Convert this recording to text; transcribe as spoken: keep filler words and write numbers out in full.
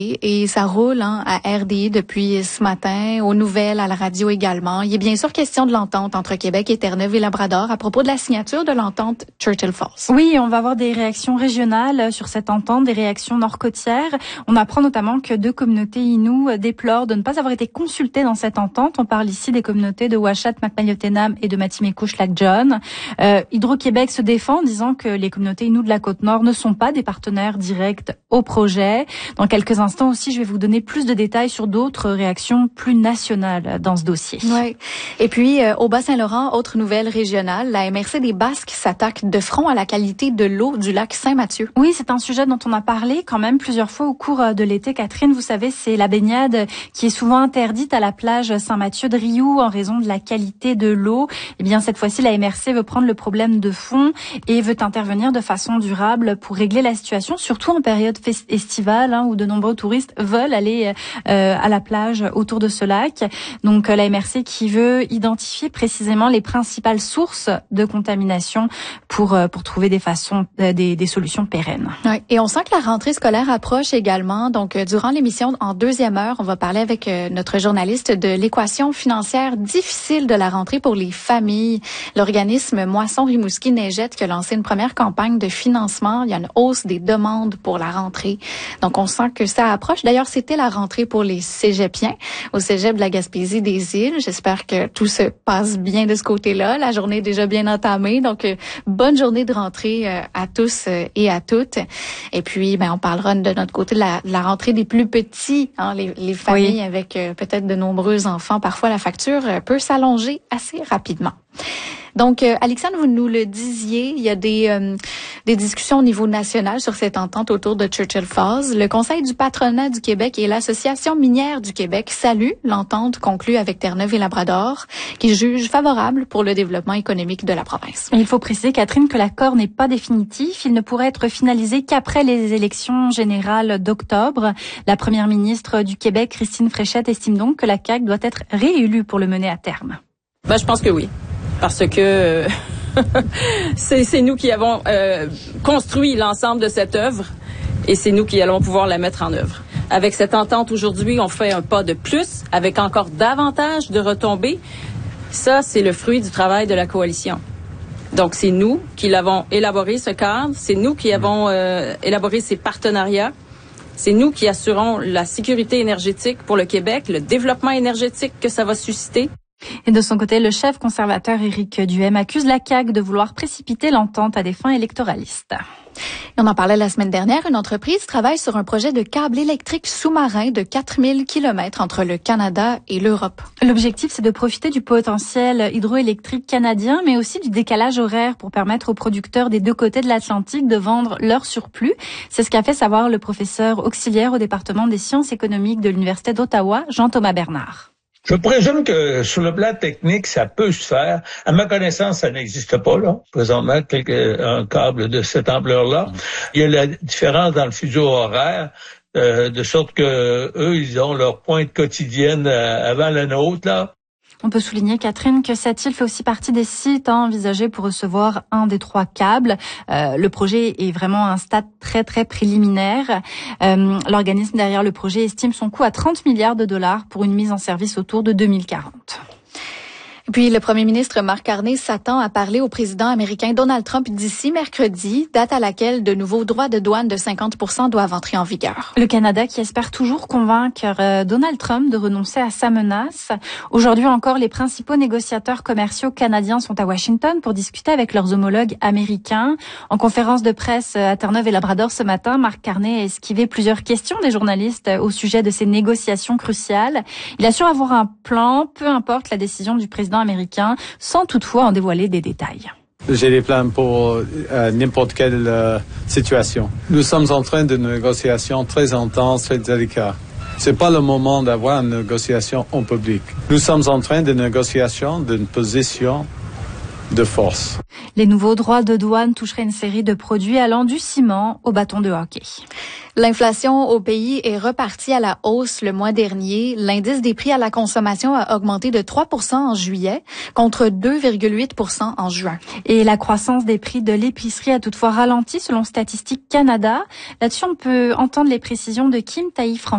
Et ça roule hein, à R D I depuis ce matin, aux nouvelles, à la radio également. Il est bien sûr question de l'entente entre Québec et Terre-Neuve et Labrador à propos de la signature de l'entente Churchill Falls. Oui, on va avoir des réactions régionales sur cette entente, des réactions nord-côtières. On apprend notamment que deux communautés inoues déplorent de ne pas avoir été consultées dans cette entente. On parle ici des communautés de Uashat, Macmillan-Tenam et de Matimekouche-Lac-John. Euh, Hydro-Québec se défend en disant que les communautés inoues de la Côte-Nord ne sont pas des partenaires directs au projet. Dans quelques instants, aussi, je vais vous donner plus de détails sur d'autres réactions plus nationales dans ce dossier. Oui. Et puis, euh, au Bas-Saint-Laurent, autre nouvelle régionale, la M R C des Basques s'attaque de front à la qualité de l'eau du lac Saint-Mathieu. Oui, c'est un sujet dont on a parlé quand même plusieurs fois au cours de l'été. Catherine, vous savez, c'est la baignade qui est souvent interdite à la plage Saint-Mathieu de Rioux en raison de la qualité de l'eau. Eh bien, cette fois-ci, la M R C veut prendre le problème de fond et veut intervenir de façon durable pour régler la situation, surtout en période estivale hein, où de nombreux touristes veulent aller euh, à la plage autour de ce lac. Donc la M R C qui veut identifier précisément les principales sources de contamination pour euh, pour trouver des façons euh, des des solutions pérennes. Oui. Et on sent que la rentrée scolaire approche également. Donc euh, durant l'émission en deuxième heure, on va parler avec euh, notre journaliste de l'équation financière difficile de la rentrée pour les familles. L'organisme Moisson Rimouski Neigette qui a lancé une première campagne de financement. Il y a une hausse des demandes pour la rentrée. Donc on sent que ça approche. D'ailleurs, c'était la rentrée pour les cégepiens au cégep de la Gaspésie des Îles. J'espère que tout se passe bien de ce côté-là. La journée est déjà bien entamée. Donc, euh, bonne journée de rentrée euh, à tous euh, et à toutes. Et puis, ben, on parlera de notre côté de la, de la rentrée des plus petits, hein, les, les familles oui. avec euh, peut-être de nombreux enfants. Parfois, la facture euh, peut s'allonger assez rapidement. Donc, euh, Alexandre, vous nous le disiez, il y a des euh, des discussions au niveau national sur cette entente autour de Churchill Falls. Le Conseil du patronat du Québec et l'Association minière du Québec saluent l'entente conclue avec Terre-Neuve et Labrador, qu'ils jugent favorable pour le développement économique de la province. Et il faut préciser, Catherine, que l'accord n'est pas définitif. Il ne pourrait être finalisé qu'après les élections générales d'octobre. La première ministre du Québec, Christine Fréchette, estime donc que la C A Q doit être réélue pour le mener à terme. Ben, je pense que oui. Parce que c'est, c'est nous qui avons euh, construit l'ensemble de cette œuvre et c'est nous qui allons pouvoir la mettre en œuvre. Avec cette entente aujourd'hui, on fait un pas de plus avec encore davantage de retombées. Ça, c'est le fruit du travail de la coalition. Donc, c'est nous qui l'avons élaboré, ce cadre. C'est nous qui avons euh, élaboré ces partenariats. C'est nous qui assurons la sécurité énergétique pour le Québec, le développement énergétique que ça va susciter. Et de son côté, le chef conservateur Éric Duhem accuse la C A Q de vouloir précipiter l'entente à des fins électoralistes. On en parlait la semaine dernière. Une entreprise travaille sur un projet de câble électrique sous-marin de quatre mille kilomètres entre le Canada et l'Europe. L'objectif, c'est de profiter du potentiel hydroélectrique canadien, mais aussi du décalage horaire pour permettre aux producteurs des deux côtés de l'Atlantique de vendre leur surplus. C'est ce qu'a fait savoir le professeur auxiliaire au département des sciences économiques de l'Université d'Ottawa, Jean-Thomas Bernard. Je présume que sur le plan technique, ça peut se faire. À ma connaissance, ça n'existe pas, là, présentement, quelque, un câble de cette ampleur-là. Il y a la différence dans le fuseau horaire, euh, de sorte que eux, ils ont leur pointe quotidienne euh, avant la nôtre, là. On peut souligner, Catherine, que cette île fait aussi partie des sites hein, envisagés pour recevoir un des trois câbles. Euh, le projet est vraiment à un stade très, très préliminaire. Euh, l'organisme derrière le projet estime son coût à trente milliards de dollars pour une mise en service autour de deux mille quarante. Et puis, le premier ministre Marc Carney s'attend à parler au président américain Donald Trump d'ici mercredi, date à laquelle de nouveaux droits de douane de cinquante pour cent doivent entrer en vigueur. Le Canada qui espère toujours convaincre Donald Trump de renoncer à sa menace. Aujourd'hui encore, les principaux négociateurs commerciaux canadiens sont à Washington pour discuter avec leurs homologues américains. En conférence de presse à Terre-Neuve et Labrador ce matin, Marc Carney a esquivé plusieurs questions des journalistes au sujet de ces négociations cruciales. Il assure avoir un plan, peu importe la décision du président américain, sans toutefois en dévoiler des détails. J'ai des plans pour euh, n'importe quelle euh, situation. Nous sommes en train de négociations très intenses, très délicates. C'est pas le moment d'avoir une négociation en public. Nous sommes en train de négociations d'une position de force. Les nouveaux droits de douane toucheraient une série de produits allant du ciment au bâton de hockey. L'inflation au pays est repartie à la hausse le mois dernier. L'indice des prix à la consommation a augmenté de trois pour cent en juillet contre deux virgule huit pour cent en juin. Et la croissance des prix de l'épicerie a toutefois ralenti selon Statistique Canada. Là-dessus, on peut entendre les précisions de Kim Taï-François.